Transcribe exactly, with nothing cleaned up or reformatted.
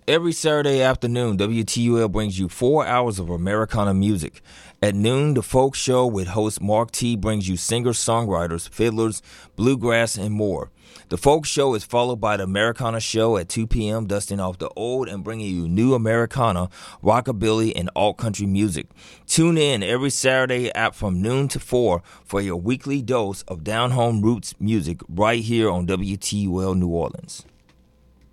Every Saturday afternoon, W T U L brings you four hours of Americana music. At noon, the Folk Show with host Mark T brings you singers, songwriters, fiddlers, bluegrass, and more. The Folk Show is followed by the Americana Show at two p.m., dusting off the old and bringing you new Americana, rockabilly, and alt-country music. Tune in every Saturday at from noon to four for your weekly dose of down-home roots music right here on W T U L New Orleans.